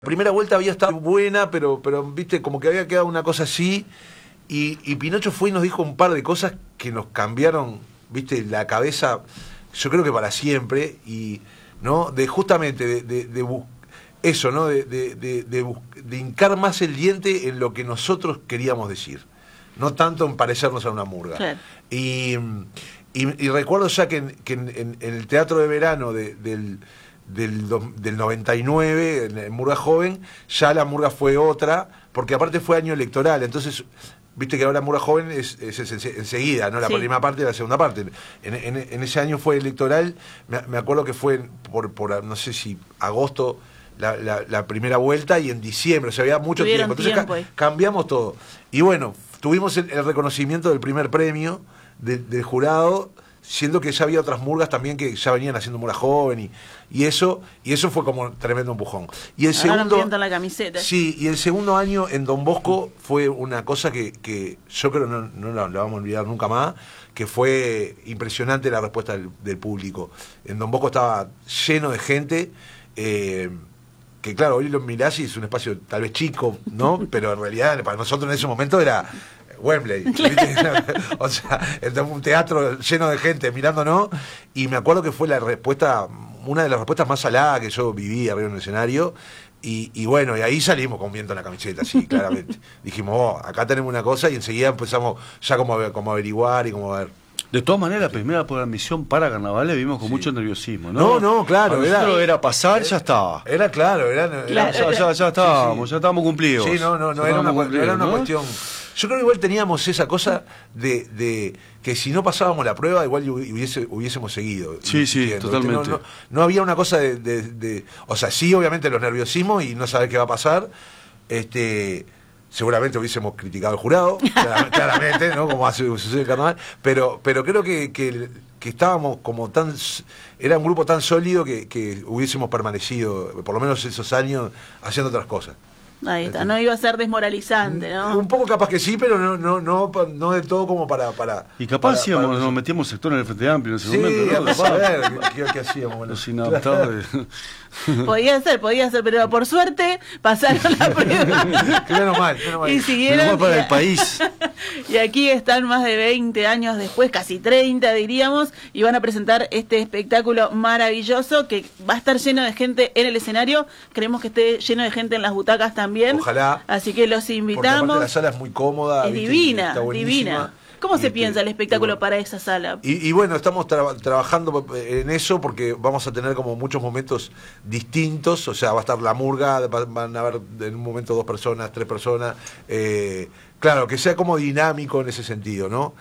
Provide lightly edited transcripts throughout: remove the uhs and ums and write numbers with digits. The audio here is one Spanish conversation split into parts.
La primera vuelta había estado buena, pero viste, como que había quedado una cosa así, y Pinocho fue y nos dijo un par de cosas que nos cambiaron, viste, la cabeza, yo creo que para siempre, y no, de justamente eso, ¿no? De hincar más el diente en lo que nosotros queríamos decir, no tanto en parecernos a una murga. Claro. Y recuerdo ya que en el teatro de verano del 99, en Murga Joven, ya la Murga fue otra, porque aparte fue año electoral, entonces, viste que ahora Murga Joven es enseguida, ¿no? La Sí. primera parte y la segunda parte. En ese año fue electoral, me acuerdo que fue por no sé si agosto la primera vuelta, y en diciembre, o sea, había mucho Tuvieron tiempo. Entonces tiempo. cambiamos todo. Y bueno, tuvimos el reconocimiento del primer premio del jurado, siendo que ya había otras murgas también que ya venían haciendo Murga Joven y eso fue como un tremendo empujón. Y el Ahora segundo, ambientan la camiseta. sí, y el segundo año en Don Bosco fue una cosa que yo creo no la vamos a olvidar nunca más, que fue impresionante la respuesta del público. En Don Bosco estaba lleno de gente, que claro, hoy lo mirás y es un espacio tal vez chico, ¿no? Pero en realidad para nosotros en ese momento era Wembley, ¿viste? O sea, un teatro lleno de gente mirándonos, y me acuerdo que fue una de las respuestas más saladas que yo viví arriba en el escenario, y bueno, y ahí salimos con viento en la camiseta, sí, claramente. Dijimos, acá tenemos una cosa, y enseguida empezamos ya como a averiguar y como a ver. De todas maneras, la primera programación para carnavales vimos con mucho nerviosismo, ¿no? No, claro. Para nosotros era pasar, ya estaba. Era claro, Ya estábamos, sí. Ya estábamos cumplidos. Sí, no era una cuestión. Yo creo que igual teníamos esa cosa de que si no pasábamos la prueba, igual hubiésemos seguido. Sí, ¿entiendes? totalmente. No había una cosa o sea, sí, obviamente los nerviosismos y no saber qué va a pasar. Seguramente hubiésemos criticado al jurado, claramente, ¿no? Como sucede en el carnaval, pero creo que estábamos como era un grupo tan sólido que hubiésemos permanecido, por lo menos esos años, haciendo otras cosas. Ahí está, no iba a ser desmoralizante, ¿no? Un poco capaz que sí, pero no del todo como para... Y capaz nos metíamos sector en el Frente Amplio en ese momento, ¿no? A ver, ¿qué hacíamos? Bueno, los inadaptados. Podía ser, pero por suerte pasaron la prueba. Menos mal. Y siguieron. Menos mal para el país. Y aquí están más de 20 años después, casi 30 diríamos, y van a presentar este espectáculo maravilloso que va a estar lleno de gente en el escenario. Queremos que esté lleno de gente en las butacas también. Ojalá. Así que los Porque invitamos. aparte la sala es muy cómoda. Es ¿viste? divina, Está buenísima. divina. ¿Cómo se piensa el espectáculo para esa sala? Y bueno, estamos trabajando en eso porque vamos a tener como muchos momentos distintos, o sea, va a estar la murga, van a haber en un momento 2 personas, 3 personas, claro, que sea como dinámico en ese sentido, ¿no?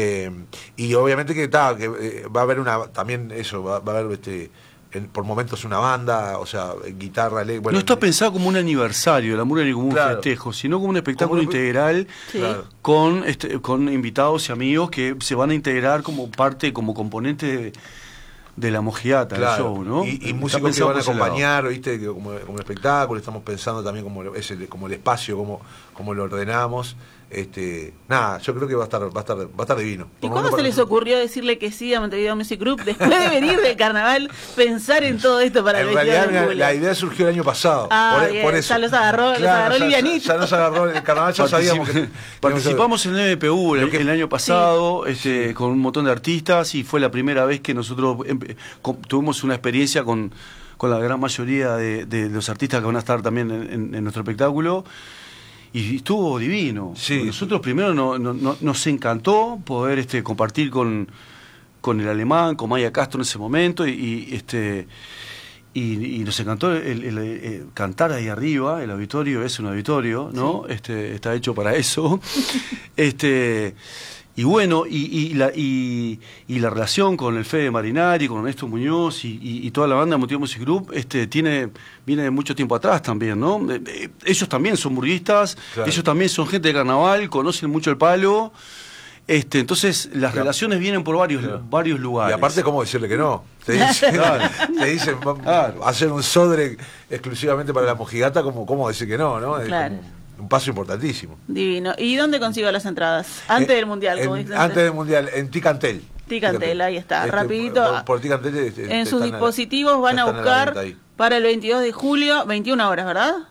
Y obviamente que va a haber también eso, va a haber por momentos una banda, o sea, guitarra, bueno, no está pensado como un aniversario, la murga, ni como un festejo, sino como un espectáculo integral, sí, con invitados y amigos que se van a integrar como parte, como componente de la mojiata del show, ¿no? Y músicos que van a acompañar, ¿viste? Como espectáculo, estamos pensando también como el espacio, como lo ordenamos. Nada, yo creo que va a estar divino. ¿Y cuándo se les ocurrió decirle que sí a Montevideo Music Group después de venir del carnaval, pensar en todo esto para el 22 de julio? La idea surgió el año pasado. Por eso. Ya los agarró livianito. Ya nos agarró el carnaval, ya sabíamos que participamos en el MPU el año pasado, con un montón de artistas, y fue la primera vez que nosotros tuvimos una experiencia con la gran mayoría de los artistas que van a estar también en nuestro espectáculo. Y estuvo divino. Sí. Nosotros primero nos encantó poder compartir con el alemán, con Maya Castro en ese momento, y nos encantó el cantar ahí arriba. El auditorio es un auditorio, ¿no? Sí. Está hecho para eso. Y bueno, y la relación con el Fede Marinari, con Ernesto Muñoz y toda la banda de Montevideo Music Group viene de mucho tiempo atrás también, ¿no? Ellos también son burguistas, claro. Ellos también son gente de carnaval, conocen mucho el palo. Entonces las relaciones vienen por varios lugares. Y aparte, ¿cómo decirle que no? Te dicen hacer un sodre exclusivamente para la mojigata, ¿cómo decir que no? Claro. Es como un paso importantísimo. Divino. ¿Y dónde consigo las entradas? Antes del Mundial, como dicen. Antes del Mundial, en Ticantel. Ticantel, ahí está, rapidito. Por Ticantel. En sus dispositivos van a buscar para el 22 de julio, 21 horas, ¿verdad?